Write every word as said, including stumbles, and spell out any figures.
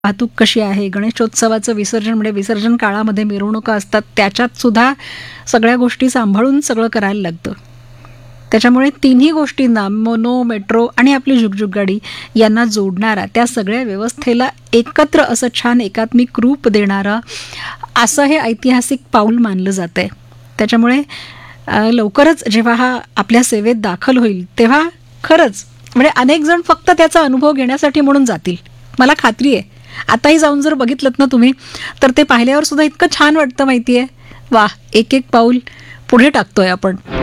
वाहतूक कशी आहे, गणेशोत्सवाचं विसर्जन म्हणजे विसर्जन काळामध्ये मिरवणुका असतात, त्याच्यात सुद्धा सगळ्या गोष्टी सांभाळून सगळं करायला लागतं. त्याच्यामुळे तिन्ही गोष्टींना मोनो, मेट्रो आणि आपली जुगजुग गाडी यांना जोडणारा, त्या सगळ्या व्यवस्थेला एकत्र असं छान एकात्मिक रूप देणारा असं हे ऐतिहासिक पाऊल मानलं जात आहे. त्याच्यामुळे अ, लवकरच जेव्हा हा आपल्या सेवेत दाखल होईल तेव्हा खरंच म्हणजे अनेक जण फक्त त्याचा अनुभव घेण्यासाठी म्हणून जातील, मला खात्री आहे. आताही जाऊन जर बघितलं ना तुम्ही, तर ते पाहिल्यावर सुद्धा इतकं छान वाटतं माहिती आहे. वा, एक एक पाऊल पुढे टाकतोय आपण.